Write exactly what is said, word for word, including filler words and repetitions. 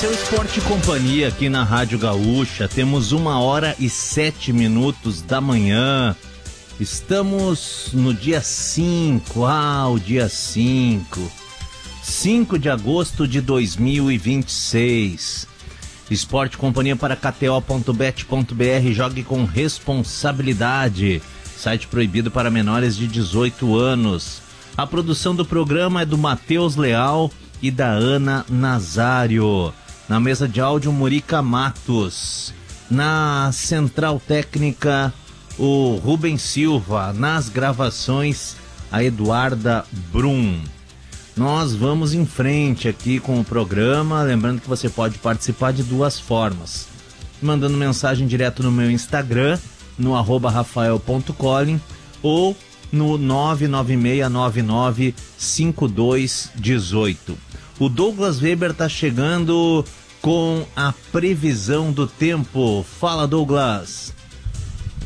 Esse é o Esporte Companhia aqui na Rádio Gaúcha. Temos uma hora e sete minutos da manhã. Estamos no dia cinco. Ah, o dia cinco. cinco de agosto de dois mil e vinte e seis. Esporte Companhia para K T O ponto bet ponto B R. Jogue com responsabilidade. Site proibido para menores de dezoito anos. A produção do programa é do Matheus Leal e da Ana Nazário. Na mesa de áudio, Murica Matos. Na central técnica, o Rubens Silva. Nas gravações, a Eduarda Brum. Nós vamos em frente aqui com o programa. Lembrando que você pode participar de duas formas. Mandando mensagem direto no meu Instagram, no arroba rafael ponto collin, ou no nove nove seis nove nove cinco dois um oito. O Douglas Weber está chegando com a previsão do tempo. Fala, Douglas.